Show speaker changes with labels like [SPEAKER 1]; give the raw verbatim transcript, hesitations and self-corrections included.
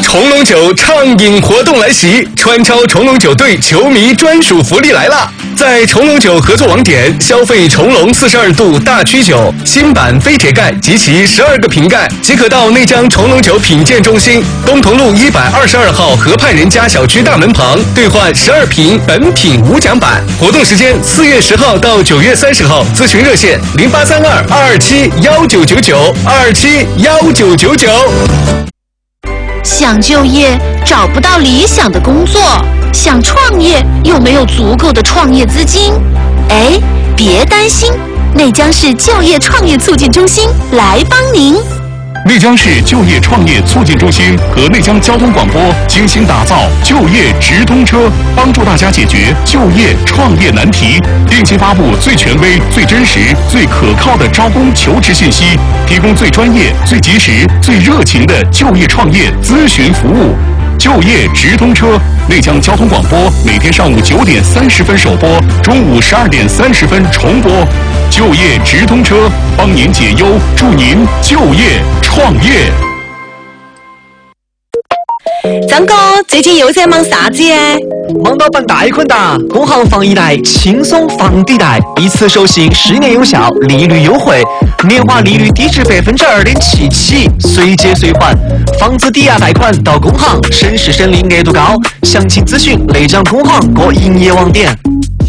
[SPEAKER 1] 重龙酒畅饮活动来袭，川超重龙酒队球迷专属福利来啦！在重龙酒合作网点消费重龙四十二度大曲酒新版飞铁盖及其十二个瓶盖，即可到内江重龙酒品鉴中心东同路一百二十二号河畔人家小区大门旁兑换十二瓶本品无奖版。活动时间四月十号到九月三十号，咨询热线零八三二二二七幺九九九二二七幺九九九。
[SPEAKER 2] 想就业找不到理想的工作，想创业又没有足够的创业资金，哎，别担心，内江市就业创业促进中心来帮您。
[SPEAKER 3] 内江市就业创业促进中心和内江交通广播精心打造就业直通车，帮助大家解决就业创业难题，定期发布最权威、最真实、最可靠的招工求职信息，提供最专业、最及时、最热情的就业创业咨询服务。就业直通车，内江交通广播每天上午九点三十分首播，中午十二点三十分重播。就业直通车，帮您解忧，助您就业创业。
[SPEAKER 4] 张哥，最近又在忙啥子耶？
[SPEAKER 5] 忙到办贷款哒！工行房一贷轻松房抵贷，一次授信十年有效，利率优惠，年化利率低至百分之二点七起，随借随还，房子抵押贷款到工行，省时省力，额度高。详情咨询内江工行各营业网点。